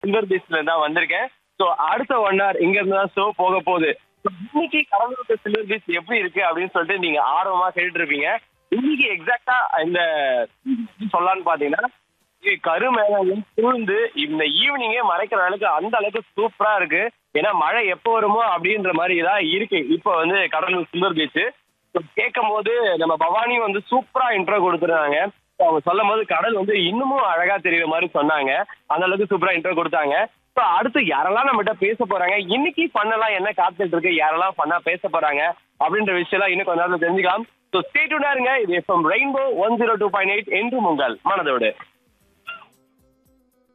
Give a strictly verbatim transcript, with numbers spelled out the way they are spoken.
Silver பீச்ல தான் வந்திருக்கேன். ஸோ அடுத்த ஒன் ஹவர் இங்க இருந்து தான் ஷோ போக போகுது. So, இன்னைக்கு கடலூர் சில்வர் பீச் எப்படி இருக்கு அப்படின்னு சொல்லிட்டு நீங்க ஆர்வமா கேட்டுட்டு இருப்பீங்க. இன்னைக்கு எக்ஸாக்டா இந்த சொல்லலான்னு பாத்தீங்கன்னா கருமேகம் சூழ்ந்து இந்த ஈவினிங்கே மறைக்கிற அளவுக்கு அந்த அளவுக்கு சூப்பரா இருக்கு. ஏன்னா மழை எப்போ வருமோ அப்படின்ற மாதிரி தான் இருக்கு இப்போ வந்து கடலூர் சில்வர் பீச். கேட்கும் போது நம்ம பவானியும் வந்து சூப்பரா இன்ட்ரோ கொடுத்துருந்தாங்க. அவங்க சொல்லும் போது கடல் வந்து இன்னமும் அழகா தெரியுற மாதிரி சொன்னாங்க. அந்த அளவுக்கு சூப்பரா இன்ட்ரோ கொடுத்தாங்க. ஸோ அடுத்து யாரெல்லாம் நம்மகிட்ட பேச போறாங்க, இன்னைக்கு பண்ணலாம் என்ன காத்துட்டு இருக்கு, யாரெல்லாம் பண்ணா பேச போறாங்க அப்படின்ற விஷயம் இன்னும் கொஞ்ச நேரத்துல தெரிஞ்சுக்கலாம். ஸோ ஸ்டே டியூனா இருங்க. இது FM rainbow one zero two point eight என்று உங்கள் மனதோடு.